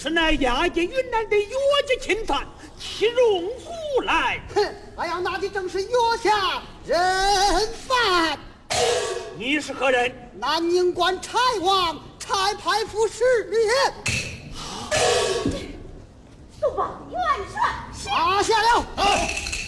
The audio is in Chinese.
此乃押解云南的越界侵犯，其容何来？ 哼，俺要拿的正是月下人犯。 你是何人？ 南宁关差王差派副使也。 宋王元帅， 拿下了。